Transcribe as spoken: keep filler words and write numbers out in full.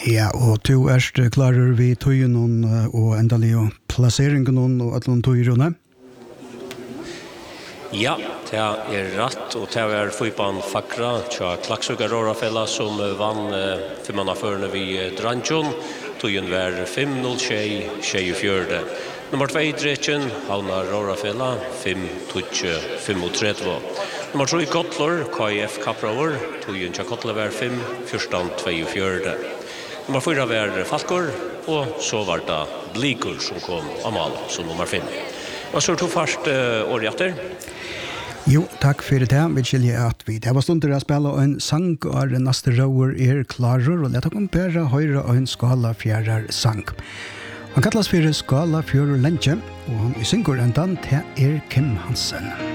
Ja, og to erst klarer vi tøyen og endelig og plasseringen og alle tøyrene. Ja, det er rett, og det er fotballen Fakra, tja Klaksvika Rorafella som vann femmannaførende vi Drantjon, tøyen var fem null tjei, tjei fjørde. Nummer två i Dretjen, Havna Rorafella, fem tutje, fem tre. Nummer tre i Kotlor, K I F Kapraver, tøyen tja Kotlor var fem, fjørstan, tvei fjørde. Nummer fyra var Falkor, og så var det Blikur som kom av mal som nummer fem. Hva så tog først uh, året etter? Jo, takk for det. Vi skiljer at vi det var stunder å spille en sang og neste røver er klarer, og lett å kompere høyre og en skala fjerde sang. Han kalles for skala fjerde lenge, og han synger en dan til er Kim Hansen.